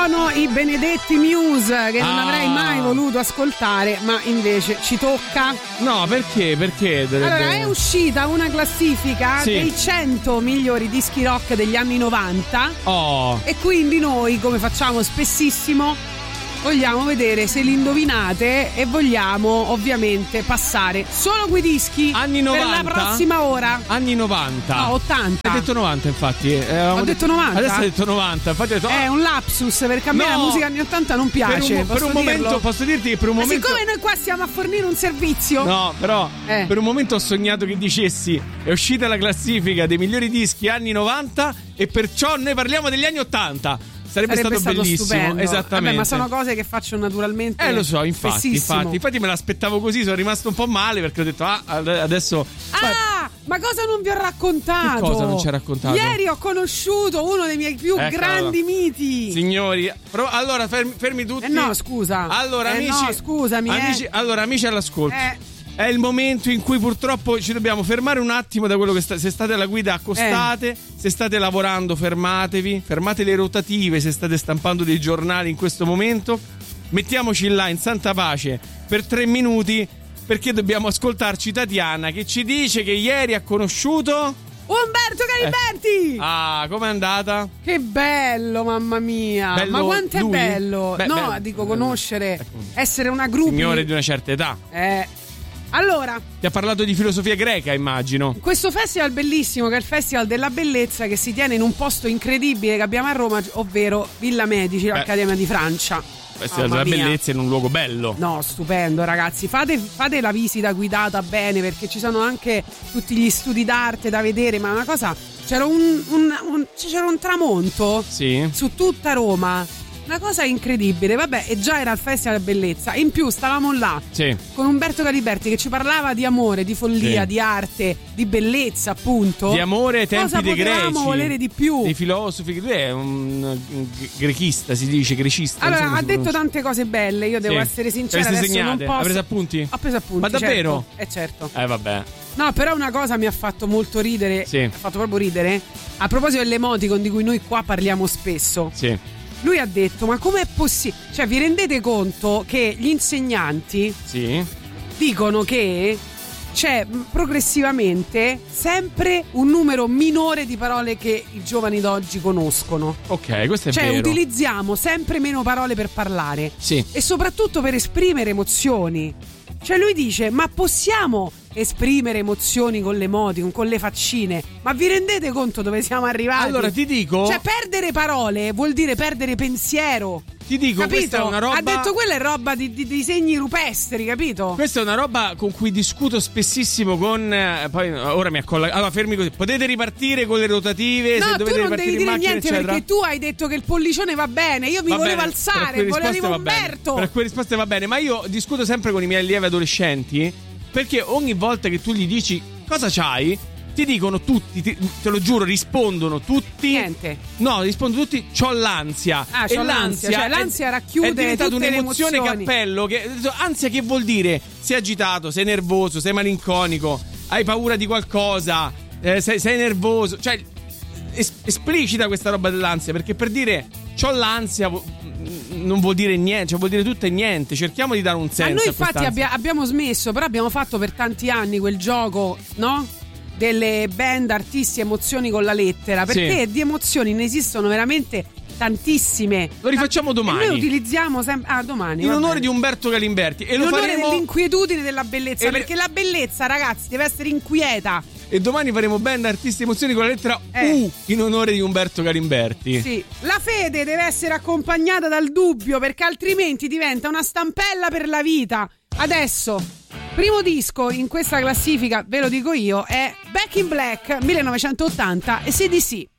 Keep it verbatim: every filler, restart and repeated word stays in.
sono i benedetti Muse, che non Ah. avrei mai voluto ascoltare, ma invece ci tocca. No, perché? Perché? Dovrebbe... Allora, è uscita una classifica Sì. dei cento migliori dischi rock degli anni novanta. Oh. E quindi noi, come facciamo spessissimo, vogliamo vedere se li indovinate e vogliamo ovviamente passare solo quei dischi Anni novanta? per la prossima ora. Anni novanta. No, ottanta. Hai detto novanta, infatti. Eh, Ho detto novanta? Adesso hai detto novanta. Infatti ho detto, È un lapsus, perché a me No. la musica anni ottanta non piace. per un, per posso un momento, dirlo? posso dirti che per un Ma momento. siccome noi qua stiamo a fornire un servizio. No, però Eh. per un momento ho sognato che dicessi è uscita la classifica dei migliori dischi anni novanta e perciò noi parliamo degli anni ottanta. Sarebbe, Sarebbe stato, stato bellissimo, stupendo. esattamente. Vabbè, ma sono cose che faccio naturalmente. Eh, lo so, infatti, spessissimo. infatti, infatti me l'aspettavo così, sono rimasto un po' male perché ho detto "Ah, adesso Ah, ma cosa non vi ho raccontato? Che cosa non ci hai raccontato? Ieri ho conosciuto uno dei miei più Eccola. grandi miti. Signori, pro- allora fermi, fermi tutti. Eh no, scusa. Allora, Eh amici, no, scusami, amici, eh. allora, amici all'ascolto. Eh. È il momento in cui purtroppo ci dobbiamo fermare un attimo da quello che sta, se state alla guida accostate, Eh. se state lavorando fermatevi, fermate le rotative se state stampando dei giornali in questo momento. Mettiamoci là in santa pace per tre minuti perché dobbiamo ascoltarci Tatiana che ci dice che ieri ha conosciuto Umberto Gariberti! Ah, com'è andata? Che bello, mamma mia! Bello ma quanto lui? è bello! Beh, no, bello, dico bello. conoscere, Ecco. essere una groupie. Signore di una certa età. Eh. Allora, Ti ha parlato di filosofia greca, immagino. questo festival bellissimo, che è il Festival della Bellezza, che si tiene in un posto incredibile che abbiamo a Roma, ovvero Villa Medici, l'Accademia di Francia. Festival Mamma della mia. bellezza in un luogo bello. No, stupendo, ragazzi. Fate, fate la visita guidata bene, perché ci sono anche tutti gli studi d'arte da vedere. Ma una cosa, c'era un, un, un- c'era un tramonto Sì. su tutta Roma. Una cosa incredibile. Vabbè, e già era il Festival della Bellezza. In più stavamo là Sì. con Umberto Gariberti che ci parlava di amore, di follia, Sì. di arte, di bellezza, appunto. Di amore ai tempi Cosa dei potevamo greci. volere di più? Dei filosofi. Lui è un, un grechista, si dice, grecista. non so Allora, come ha si detto pronuncia. tante cose belle, io devo Sì. essere sincera. Le avete Adesso non segnate? posso. Ha preso appunti? Ho preso appunti. Ma davvero? Certo. Eh certo. Eh, vabbè. No, però una cosa mi ha fatto molto ridere. Sì. Mi ha fatto proprio ridere. A proposito dell'emoticon di cui noi qua parliamo spesso. Sì. Lui ha detto: ma com'è possibile? Cioè, vi rendete conto che gli insegnanti Sì. dicono che c'è mh, progressivamente sempre un numero minore di parole che i giovani d'oggi conoscono. Ok, questo è Cioè, vero. utilizziamo sempre meno parole per parlare. Sì. E soprattutto per esprimere emozioni. Cioè lui dice: ma possiamo esprimere emozioni con le emoticon, con le faccine? Ma vi rendete conto dove siamo arrivati? Allora ti dico. Cioè perdere parole vuol dire perdere pensiero. Ti dico, Capito? questa è una roba. Ha detto quella è roba di, di disegni rupestri, capito? Questa è una roba con cui discuto spessissimo con. eh, poi ora mi accolla. Allora, fermi così. Potete ripartire con le rotative? No, se tu dovete non ripartire devi in dire macchina, niente eccetera. perché tu hai detto che il pollicione va bene. Io mi Va volevo bene, alzare, per quelle volevo risposte va bene. Umberto. Per quelle risposte va bene, ma io discuto sempre con i miei allievi adolescenti perché ogni volta che tu gli dici cosa c'hai, ti dicono tutti, ti- te lo giuro, rispondono tutti. Niente. No, rispondono tutti, c'ho l'ansia. Ah, E c'ho l'ansia, cioè è- l'ansia racchiude È diventata tutte le un'emozione emozioni. cappello. Che, ansia che vuol dire? Sei agitato, sei nervoso, sei malinconico, hai paura di qualcosa, eh, sei, sei nervoso. Cioè, es- esplicita questa roba dell'ansia, perché per dire c'ho l'ansia vo- non vuol dire niente, cioè vuol dire tutto e niente. Cerchiamo di dare un senso. Ma noi a infatti quest'ansia. abbia- abbiamo smesso, però abbiamo fatto per tanti anni quel gioco, no? Delle band, artisti, emozioni con la lettera. Perché Sì. di emozioni ne esistono veramente tantissime. Lo rifacciamo domani. E noi utilizziamo sempre. Ah, domani. in va onore bene. di Umberto Galimberti. E In lo onore faremo. dell'inquietudine della bellezza. E le- Perché la bellezza, ragazzi, deve essere inquieta. E domani faremo band, artisti, emozioni con la lettera Eh. U in onore di Umberto Galimberti. Sì. La fede deve essere accompagnata dal dubbio, perché altrimenti diventa una stampella per la vita. Adesso, primo disco in questa classifica, ve lo dico io, è Back in Black millenovecentottanta e C D C.